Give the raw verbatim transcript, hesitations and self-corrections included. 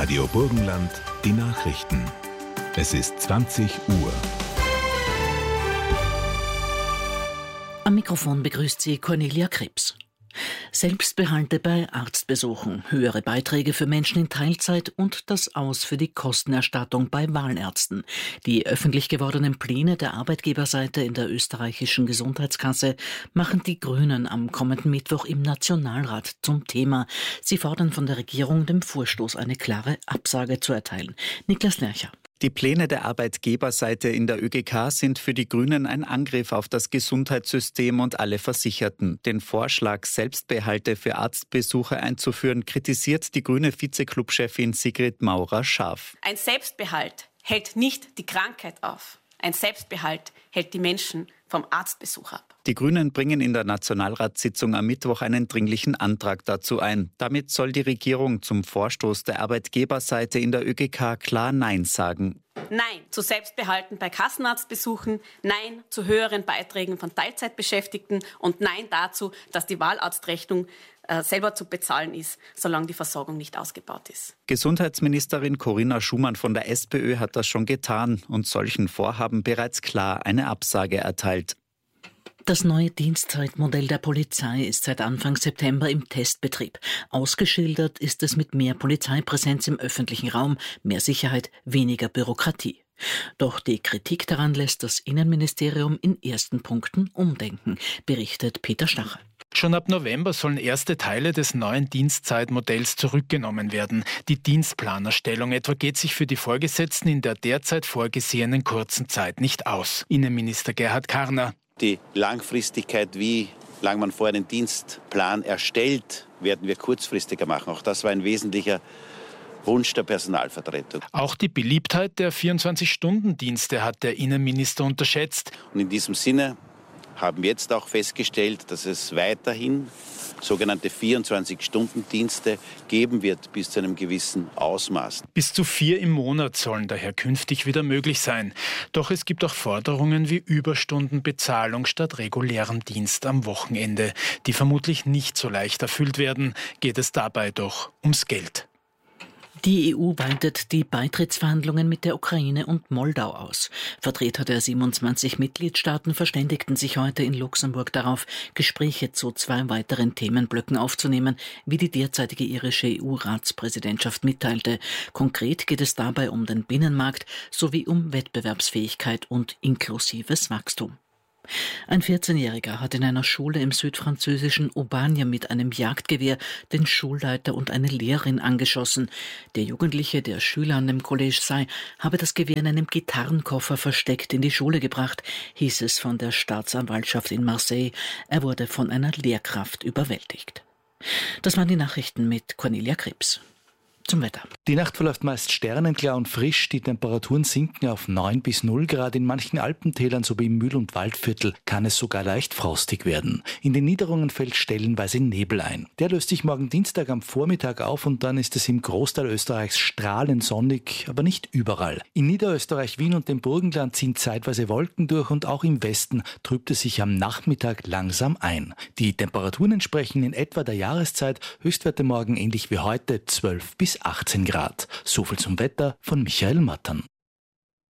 Radio Burgenland, die Nachrichten. Es ist zwanzig Uhr. Am Mikrofon begrüßt sie Cornelia Krebs. Selbstbehalte bei Arztbesuchen, höhere Beiträge für Menschen in Teilzeit und das Aus für die Kostenerstattung bei Wahlärzten. Die öffentlich gewordenen Pläne der Arbeitgeberseite in der österreichischen Gesundheitskasse machen die Grünen am kommenden Mittwoch im Nationalrat zum Thema. Sie fordern von der Regierung, dem Vorstoß eine klare Absage zu erteilen. Niklas Lercher. Die Pläne der Arbeitgeberseite in der ÖGK sind für die Grünen ein Angriff auf das Gesundheitssystem und alle Versicherten. Den Vorschlag, Selbstbehalte für Arztbesuche einzuführen, kritisiert die grüne Vize-Club-Chefin Sigrid Maurer scharf. Ein Selbstbehalt hält nicht die Krankheit auf. Ein Selbstbehalt hält die Menschen vom Arztbesuch ab. Die Grünen bringen in der Nationalratssitzung am Mittwoch einen dringlichen Antrag dazu ein. Damit soll die Regierung zum Vorstoß der Arbeitgeberseite in der ÖGK klar Nein sagen. Nein zu Selbstbehalten bei Kassenarztbesuchen, Nein zu höheren Beiträgen von Teilzeitbeschäftigten und Nein dazu, dass die Wahlarztrechnung äh, selber zu bezahlen ist, solange die Versorgung nicht ausgebaut ist. Gesundheitsministerin Corinna Schumann von der SPÖ hat das schon getan und solchen Vorhaben bereits klar eine Absage erteilt. Das neue Dienstzeitmodell der Polizei ist seit Anfang September im Testbetrieb. Ausgeschildert ist es mit mehr Polizeipräsenz im öffentlichen Raum, mehr Sicherheit, weniger Bürokratie. Doch die Kritik daran lässt das Innenministerium in ersten Punkten umdenken, berichtet Peter Stacher. Schon ab November sollen erste Teile des neuen Dienstzeitmodells zurückgenommen werden. Die Dienstplanerstellung etwa geht sich für die Vorgesetzten in der derzeit vorgesehenen kurzen Zeit nicht aus. Innenminister Gerhard Karner. Die Langfristigkeit, wie lange man vorher den Dienstplan erstellt, werden wir kurzfristiger machen. Auch das war ein wesentlicher Wunsch der Personalvertretung. Auch die Beliebtheit der vierundzwanzig-Stunden-Dienste hat der Innenminister unterschätzt. Und in diesem Sinne haben wir jetzt auch festgestellt, dass es weiterhin sogenannte vierundzwanzig-Stunden-Dienste geben wird, bis zu einem gewissen Ausmaß. Bis zu vier im Monat sollen daher künftig wieder möglich sein. Doch es gibt auch Forderungen wie Überstundenbezahlung statt regulärem Dienst am Wochenende, die vermutlich nicht so leicht erfüllt werden. Geht es dabei doch ums Geld. Die E U weitet die Beitrittsverhandlungen mit der Ukraine und Moldau aus. Vertreter der siebenundzwanzig Mitgliedstaaten verständigten sich heute in Luxemburg darauf, Gespräche zu zwei weiteren Themenblöcken aufzunehmen, wie die derzeitige irische E U-Ratspräsidentschaft mitteilte. Konkret geht es dabei um den Binnenmarkt sowie um Wettbewerbsfähigkeit und inklusives Wachstum. Ein vierzehnjähriger hat in einer Schule im südfranzösischen Aubagne mit einem Jagdgewehr den Schulleiter und eine Lehrerin angeschossen. Der Jugendliche, der Schüler an dem College sei, habe das Gewehr in einem Gitarrenkoffer versteckt in die Schule gebracht, hieß es von der Staatsanwaltschaft in Marseille. Er wurde von einer Lehrkraft überwältigt. Das waren die Nachrichten mit Cornelia Krebs. Zum Wetter. Die Nacht verläuft meist sternenklar und frisch. Die Temperaturen sinken auf neun bis null Grad. In manchen Alpentälern sowie im Mühl- und Waldviertel kann es sogar leicht frostig werden. In den Niederungen fällt stellenweise Nebel ein. Der löst sich morgen Dienstag am Vormittag auf und dann ist es im Großteil Österreichs strahlend sonnig, aber nicht überall. In Niederösterreich, Wien und dem Burgenland ziehen zeitweise Wolken durch und auch im Westen trübt es sich am Nachmittag langsam ein. Die Temperaturen entsprechen in etwa der Jahreszeit. Höchstwerte morgen ähnlich wie heute zwölf bis achtzehn Grad. So viel zum Wetter von Michael Mattern.